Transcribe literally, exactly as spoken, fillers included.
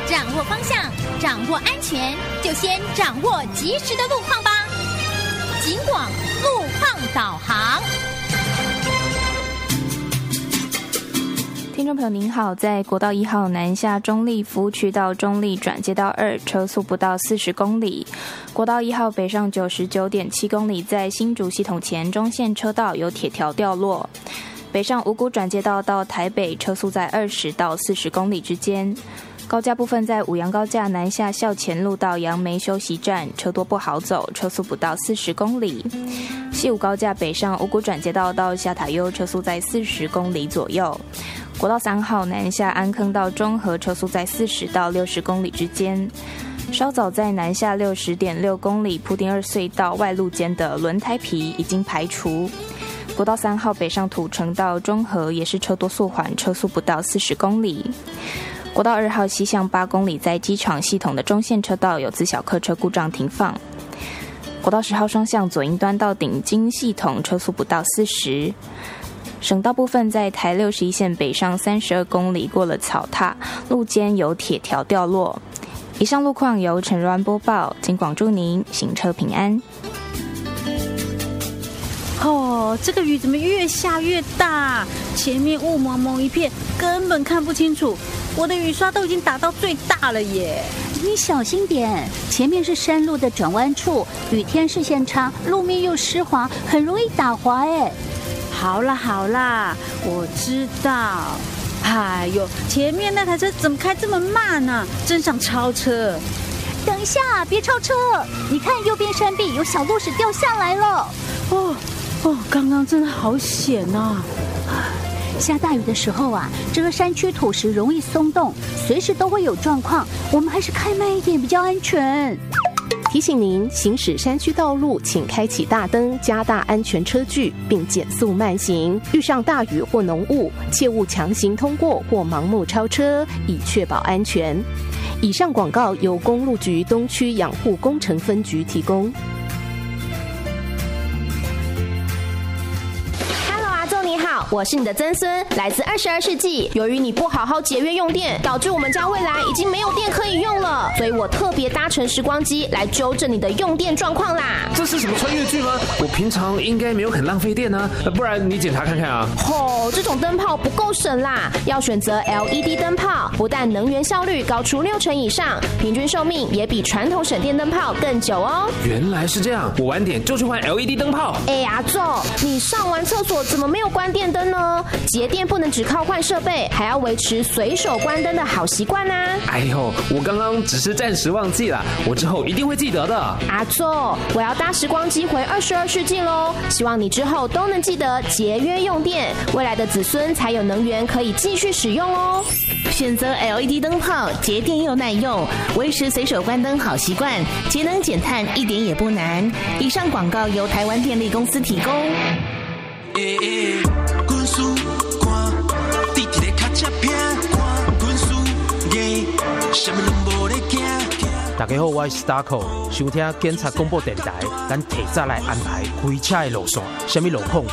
掌握方向，掌握安全，就先掌握及时的路况吧。警广路况导航。 听众朋友您好，在国道一号南下中立服务区到中立转接道二，车速不到四十公里。国道一号北上九十九点七公里，在新竹系统前中线车道有铁条掉落。北上五股转接道到台北，车速在二十到四十公里之间。高架部分在五杨高架南下校前路到杨梅休息站，车多不好走，车速不到四十公里。西武高架北上五股转接道到下塔悠，车速在四十公里左右。国道三号南下安坑到中和，车速在四十到六十公里之间。稍早在南下六十点六公里埔丁二隧道外路间的轮胎皮已经排除。国道三号北上土城到中和也是车多速缓，车速不到四十公里。国道二号西向八公里，在机场系统的中线车道有自小客车故障停放。国道十号双向左营端到顶金系统车速不到四十。省道部分在台六十一线北上三十二公里，过了草踏，路肩有铁条掉落。以上路况由陈若安播报，警广祝您行车平安。 哦，这个雨怎么越下越大？前面雾蒙蒙一片，根本看不清楚。我的雨刷都已经打到最大了耶！ 你小心点，前面是山路的转弯处，雨天视线差，路面又湿滑，很容易打滑哎。 好啦好啦，我知道。哎呦，前面那台车怎么开这么慢呢、啊？真想超车！ 等一下，别超车！你看右边山壁有小路石掉下来了。 哦哦，刚刚真的好险啊！ 下大雨的时候啊，这个山区土石容易松动，随时都会有状况，我们还是开慢一点比较安全。 提醒您，行驶山区道路请开启大灯，加大安全车距，并减速慢行。遇上大雨或浓雾，切勿强行通过或盲目超车，以确保安全。以上广告由公路局东区养护工程分局提供。 我是你的曾孙，来自二十二世纪。由于你不好好节约用电，导致我们家未来已经没有电可以用了，所以我特别搭乘时光机来纠正你的用电状况啦。 这是什么穿越剧吗？我平常应该没有很浪费电啊，不然你检查看看啊。 吼、哦，这种灯泡不够省啦，要选择 L E D 灯泡，不但能源效率高出六成以上，平均寿命也比传统省电灯泡更久哦。 原来是这样，我晚点就去换 L E D 灯泡。 哎呀，仲，你上完厕所怎么没有关电灯呢？节电不能只靠换设备，还要维持随手关灯的好习惯啊！ 哎呦，我刚刚只是暂时忘记了，我之后一定会记得的。 阿仲，我要搭时光机回二十二世纪喽！希望你之后都能记得节约用电，未来的子孙才有能源可以继续使用哦。 选择 L E D 灯泡，节电又耐用，维持随手关灯好习惯，节能减碳一点也不难。以上广告由台湾电力公司提供。欸欸军事官，滴滴的卡车片，军事业，什么拢无咧惊。大家好，我是 Starco， 收听检察广播电台，咱提早来安排开车的路线，什么路况